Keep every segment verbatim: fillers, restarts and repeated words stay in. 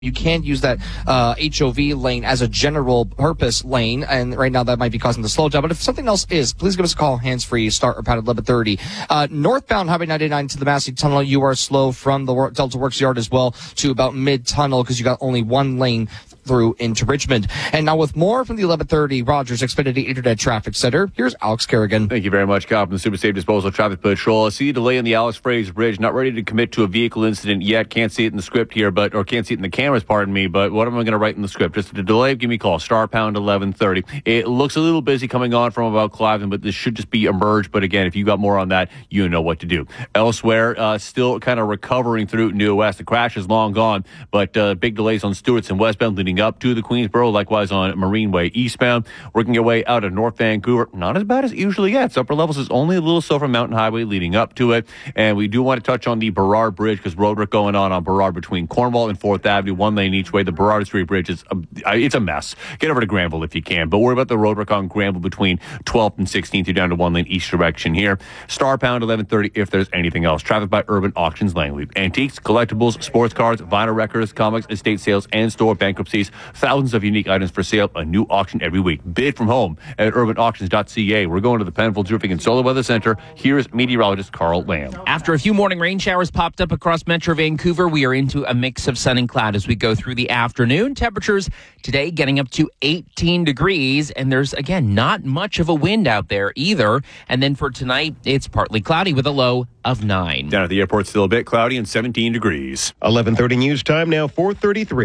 You can use that uh, H O V lane as a general purpose lane, and right now that might be causing the slowdown. But if something else is, please give us a call, hands-free, start or pound at eleven thirty. Uh, northbound Highway ninety-nine to the Massey Tunnel, you are slow from the Delta Works Yard as well to about mid-tunnel because you got only one lane through into Richmond. And now with more from the eleven thirty Rogers Xfinity Internet Traffic Center, here's Alex Kerrigan. Thank you very much, Kyle, from the Super Safe Disposal Traffic Patrol. I see a delay in the Alex Fraser Bridge. Not ready to commit to a vehicle incident yet. Can't see it in the script here, but or can't see it in the cameras, pardon me. But what am I going to write in the script? Just a delay, give me a call. Star pound eleven thirty. It looks a little busy coming on from about Cliven, but this should just be emerged. But again, if you got more on that, you know what to do. Elsewhere, uh, still kind of recovering through New West. The crash is long gone, but uh, big delays on Stewart's and westbound leading up to the Queensboro. Likewise on Marine Way eastbound. Working your way out of North Vancouver. Not as bad as it usually gets. Upper levels is only a little slow from Mountain Highway leading up to it. And we do want to touch on the Burrard Bridge because road work going on on Burrard between Cornwall and fourth Avenue. One lane each way. The Burrard Street Bridge is a, it's a mess. Get over to Granville if you can. But worry about the road work on Granville between twelfth and sixteenth. You're down to one lane each direction here. Star pound eleven thirty if there's anything else. Traffic by Urban Auctions Langley. Antiques, collectibles, sports cards, vinyl records, comics, estate sales, and store bankruptcies. Thousands of unique items for sale. A new auction every week. Bid from home at urban auctions dot c a. We're going to the Penfolds Roofing and Solar Weather Center. Here's meteorologist Carl Lamb. After a few morning rain showers popped up across Metro Vancouver, we are into a mix of sun and cloud as we go through the afternoon. Temperatures today getting up to eighteen degrees, and there's, again, not much of a wind out there either. And then for tonight, it's partly cloudy with a low of nine. Down at the airport, still a bit cloudy and seventeen degrees. eleven thirty news time now, four thirty-three.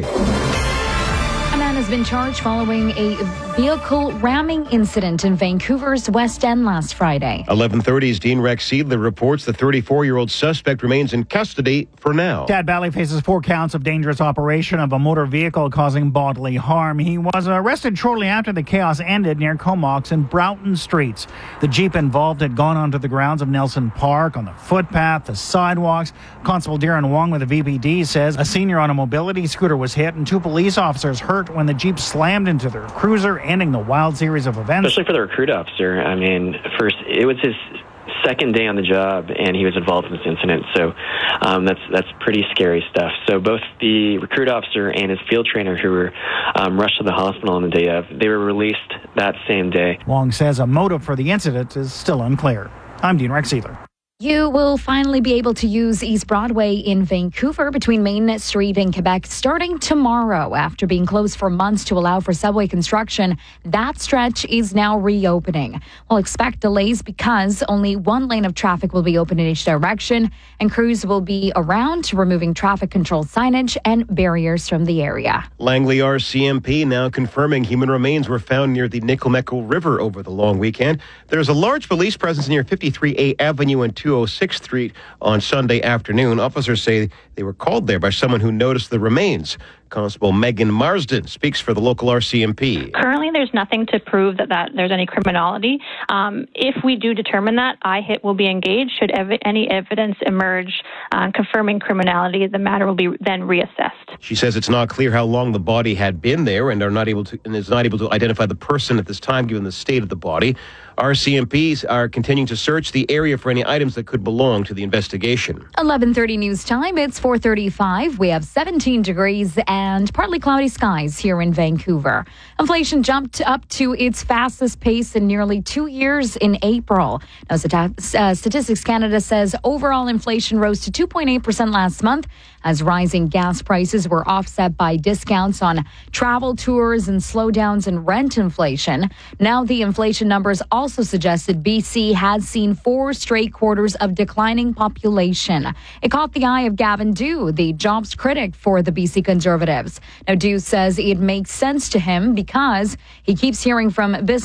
A man has been charged following a vehicle ramming incident in Vancouver's West End last Friday. eleven thirty's Dean Rex Seidler reports the thirty-four-year-old suspect remains in custody for now. Dad Valley faces four counts of dangerous operation of a motor vehicle causing bodily harm. He was arrested shortly after the chaos ended near Comox and Broughton Streets. The Jeep involved had gone onto the grounds of Nelson Park, on the footpath, the sidewalks. Constable Darren Wong with the V P D says a senior on a mobility scooter was hit and two police officers hurt when the Jeep slammed into their cruiser, ending the wild series of events. Especially for the recruit officer. I mean, first, it was his second day on the job, and he was involved in this incident. So um, that's that's pretty scary stuff. So both the recruit officer and his field trainer, who were um, rushed to the hospital on the day of, they were released that same day. Wong says a motive for the incident is still unclear. I'm Dean Rex Seidler. You will finally be able to use East Broadway in Vancouver between Main Street and Quebec starting tomorrow. After being closed for months to allow for subway construction, that stretch is now reopening. We'll expect delays because only one lane of traffic will be open in each direction, and crews will be around removing traffic control signage and barriers from the area. Langley R C M P now confirming human remains were found near the Nicomeco River over the long weekend. There's a large police presence near fifty-three A Avenue and two oh sixth Street on Sunday afternoon. Officers say they were called there by someone who noticed the remains. Constable Megan Marsden speaks for the local R C M P. Currently, there's nothing to prove that, that there's any criminality. Um, if we do determine that, I H I T will be engaged. Should ev- any evidence emerge uh, confirming criminality, the matter will be then reassessed. She says it's not clear how long the body had been there and are not able to and is not able to identify the person at this time given the state of the body. R C M Ps are continuing to search the area for any items that could belong to the investigation. eleven thirty news time. It's four thirty-five. We have seventeen degrees and partly cloudy skies here in Vancouver. Inflation jumped up to its fastest pace in nearly two years in April. Now, uh, Statistics Canada says overall inflation rose to two point eight percent last month as rising gas prices were offset by discounts on travel, tours, and slowdowns in rent inflation. Now, the inflation numbers also suggested B C has seen four straight quarters of declining population. It caught the eye of Gavin Dew, the jobs critic for the B C Conservatives. Now, Dew says it makes sense to him because he keeps hearing from business